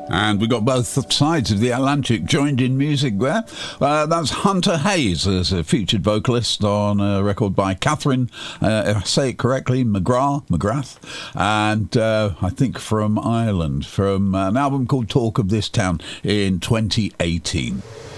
And we got both sides of the Atlantic joined in music there. That's Hunter Hayes as a featured vocalist on a record by Catherine, if I say it correctly, McGrath, and I think from Ireland, from an album called Talk of This Town in 2018.